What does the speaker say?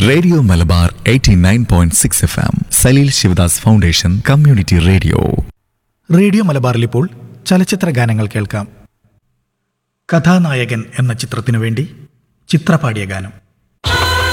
Radio Malabar 89.6 FM Saleel Sivadas foundation community radio. Radio മലബാറിൽ ഇപ്പോൾ ചലച്ചിത്ര ഗാനങ്ങൾ കേൾക്കാം. കഥാനായകൻ എന്ന ചിത്രത്തിനു വേണ്ടി ചിത്ര പാടിയ ഗാനം.